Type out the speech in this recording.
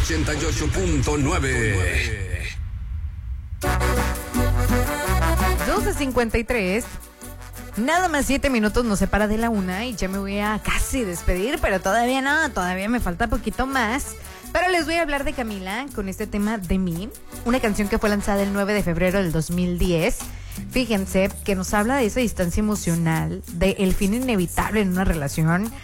88.9. 12:53. Nada más 7 minutos nos separa de la 1 y ya me voy a casi despedir, pero todavía no, todavía me falta poquito más. Pero les voy a hablar de Camila con este tema de mí, una canción que fue lanzada el 9 de febrero del 2010. Fíjense que nos habla de esa distancia emocional, de el fin inevitable en una relación,